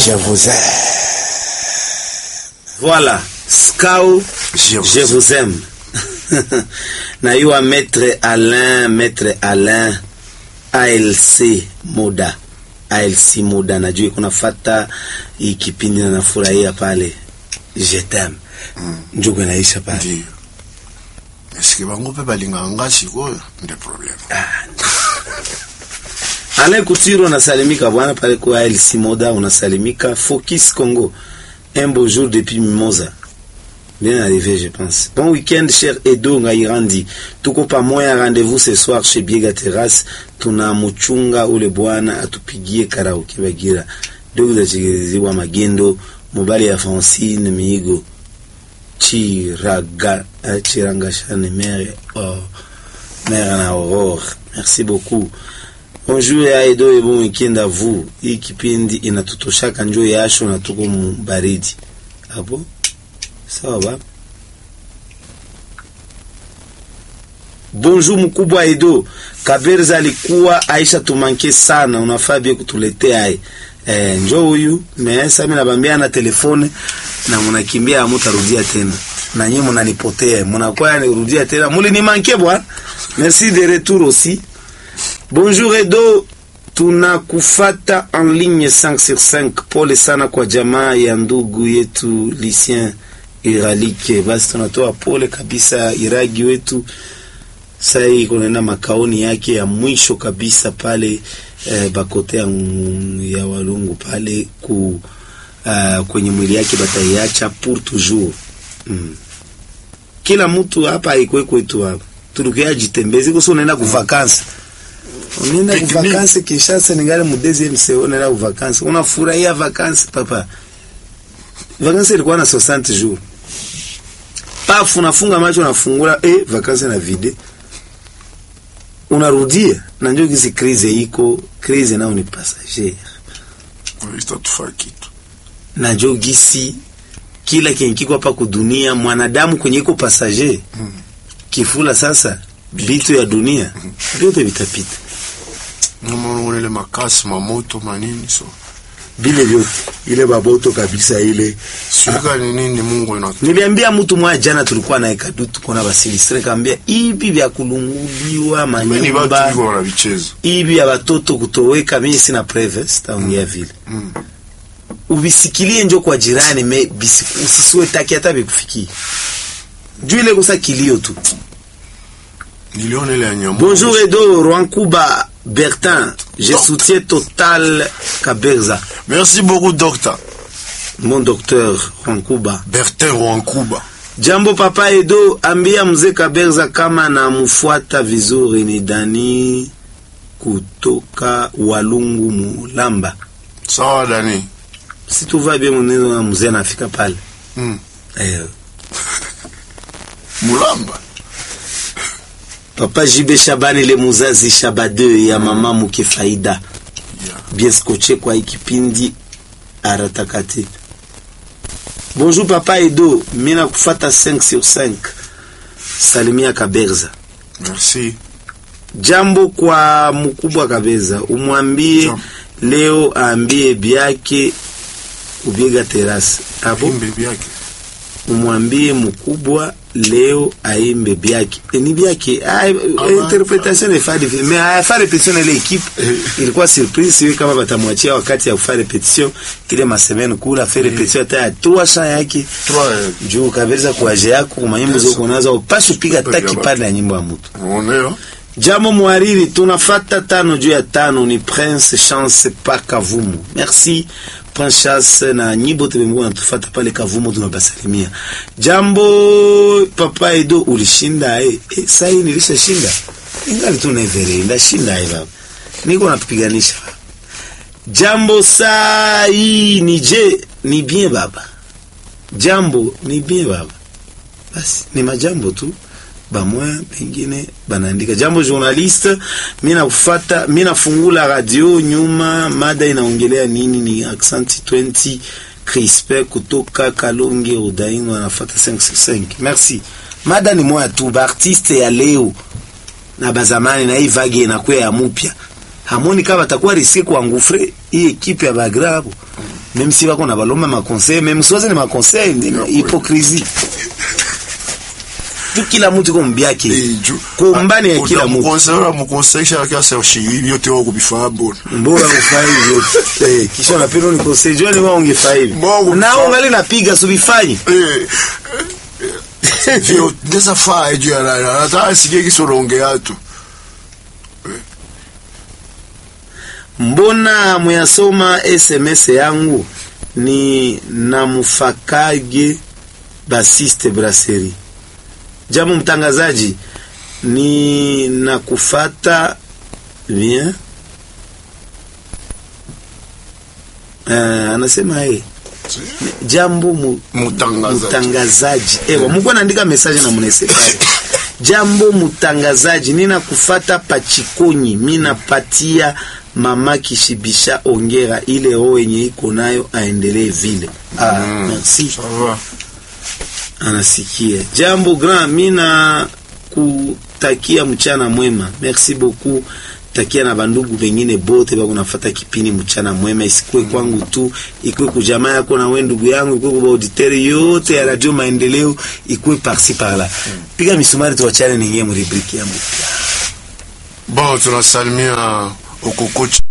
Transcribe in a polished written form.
Je vous aime. Voilà, Skau, je vous aime. Naiwa Maître Alain, ALC Moda. ALC Moda, najua kuna fata hii kipindi na nafurahia pale. Je t'aime. Njugu naisha pale. Ndio. Eske bango pe balinganga siko ndio problem. Alain Couture unasalimika bwana pale kwa ALC Moda, unasalimika. Focus Congo. Un beau jour depuis Mimosa. Bien arrivé, je pense. Bon week-end, cher Edo Ngairandi. Tuko pamoja, rendez-vous ce soir chez Biega Terrace. Tuna muchunga ule bwana atupigie karaoke Bagira. Ndugu za Chiziwa Magendo, mobali ya Francine Miigo. Chirangashane mère na Aurore. Merci beaucoup. Bonjour ya Edo et bon week-end à vous. Hii kipindi inatutoshaka njoo yasho na tuko mbaridi. Hapo? Sawa baba. Bonjour mkubwa Edo. Kaberza alikuwa Aisha tumanke sana. Unafaa bia kutuletea hai. Njoo huyu. Sasa mimi nabambia na telefone na mnakimbia hamtarudia tena. Na nyinyi mnanipotea. Mnakuwa nirudia tena. Muli ni manke bwana. Merci de retour aussi. Bonjour Edo, tunakufata en ligne 5/5. Pole sana kwa jamaa ya ndugu yetu Lucien Iralike. Basi tunatoa pole kabisa Iragi wetu. Sai kunaenda makaoni yake ya mwisho kabisa pale bakote ya Walungu pale kwenye mwili yake bataiacha pour toujours. Kila mtu hapa haikwe kwetu hapa. Turukia jitembezi kwa unaenda kuvakansi. Unaenda kuvakansi Kinshasa ningali mu deuxième séjour unaenda kuvakansi. Unafurahia vakansi papa. Vakansi ilikuwa na 60 jours. Paf unafunga macho unafungula vakansi na vide. Unarudia na njoo hizi crise iko, crise nao ni passager. Itatufaa kitu. Na njoo gisi kila kinkiko hapa kudunia mwanadamu kwenye iko passager. Kifula sasa vitu ya dunia vyote vitapita. Mama ile makasi mamoto manini so bile vyote ile baboto kabisa ile sika nini Mungu inatoa. Niliambia mtu mmoja jana tulikuwa na ekadutu kuna basilistre kaambia hivi vya kulunguliwa manyumba hivi ya watoto kutoweka mimi sina preve sitaongea vile. Ubisikilie njo kwa jirani usisiwe taki hata bikufikia. Juu ile kosa kilio tu. Bonjour Edo, Rwankuba Bertin, je soutiens total Kaberza. Merci beaucoup docteur. Mon docteur Rwankuba Bertin Rwankuba. Jambo papa Edo, ambia mzee Kaberza kama na mfuata vizuri ni Dani kutoka Walungu Mulamba. Sawa Dani. Si tu vas bien mwenendo na mzee anafika pale. Mulamba. Papa Jibe Shabani le muzazi Shabade ya mama muke faida. Bien scotché kwa ikipindi aratakati. Bonjour papa Edo, mina kufata 5/5. Salimia Kaberza. Merci. Jambo kwa mkubwa Kaberza, umwambie leo aambie biake Biega Terrace. Hapo biake. Umwambie mkubwa leo aimbe biaki. Ni biaki. Interpretation est fait difficile. Mais à faire répétition de l'équipe, ilikuwa surprise siwe kama batamwachia wakati ya kufanya repetition ile masemeno kula faire repetition hata 3 saa yake. 3 juu Kaberza kwa je yako kwa nyimbo zako unaanza upashe piga taki pale ya nyimbo ya mtu. Unaona? Jambo mwariri tunafata 5 juu ya 5 ni Prince Chance pa Kavumu. Merci. Chance na nyimbo tumengu na tufata pale Kavumo tunabasalimia. Jambo papa Edo ulishinda sasa nilishashinda. Ingali tu nevere ndashinda baba. Niko napiganisha. Jambo saa hii ni bien baba. Jambo ni bien baba. Basi ni majambo tu. Bamwa pengine banaandika jambo journaliste mimi nafungula radio nyuma mada inaongelea nini ni accent 20 Crispe kutoka Kalonge Udaingo anafuata 5/5. Merci. Mada ni moja tu artiste ya leo na bazamani na hii vague inakuwa ya mpya. Hamoni kama atakuwa risiki kwa ngufre hii equipe ya bagrabo. même si bako na balomba ma conseil, même soze ni ma conseil, hypocrisie. Tu kila mtu ko mbiake. Kombani ya kila mtu. Conseil chaka sa shibi yote wako bifahamu. Mbona ufai yote? Kisha napenda ni conseil joni wao ungefai. Na ungali napiga subifanye. Vio desa faa eju ya hata sige kisorongea tu. Mbona muyasoma SMS yangu ni namufakage basiste brasserie. Jambo mtangazaji ni nakufata bien. Anasema jambo mutangazaji. Ewa mko naandika message na mneseka. Jambo mutangazaji nina kufata pachikonyi mina patia mama Kishibisha ongera ile roho yenye iko nayo aendelee vile. Merci. Anasikia. Jambo grand mina kutakia mchana mwema. Merci beaucoup. Takia na bandugu wengine bote bako nafuata kipindi mchana mwema, isikue kwangu tu, ikue ku jamaa yako na wewe ndugu yangu, ikue kwa auditori yote ya Radio Maendeleo, ikue par-ci par-là. Piga misumari tuachane ningie mu rubrique yangu. Bon, tunasalimia Okokochi